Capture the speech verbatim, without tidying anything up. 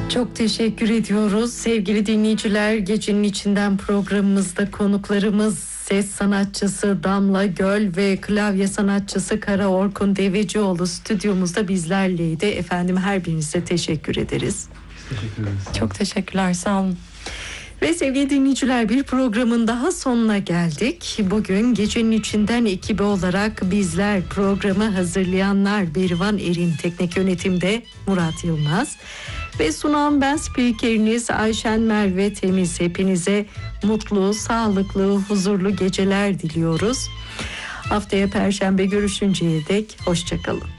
Çok teşekkür ediyoruz sevgili dinleyiciler. Gecenin içinden programımızda konuklarımız ses sanatçısı Damla Göl ve klavye sanatçısı Kara Orkun Devecioğlu stüdyomuzda bizlerleydi. Efendim her birinize teşekkür ederiz. Teşekkür ederiz. Çok teşekkürler, sağ olun. Ve sevgili dinleyiciler, bir programın daha sonuna geldik. Bugün Gecenin İçinden ekibi olarak bizler, programı hazırlayanlar Berivan Erin, teknik yönetimde Murat Yılmaz ve sunan ben spikeriniz Ayşen Merve Temiz. Hepinize mutlu, sağlıklı, huzurlu geceler diliyoruz. Haftaya Perşembe görüşünceye dek hoşça kalın.